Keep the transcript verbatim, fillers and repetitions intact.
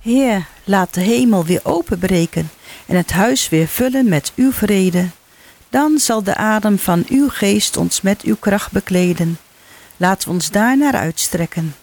Heer, laat de hemel weer openbreken en het huis weer vullen met uw vrede. Dan zal de adem van uw geest ons met uw kracht bekleden. Laten we ons daarnaar uitstrekken.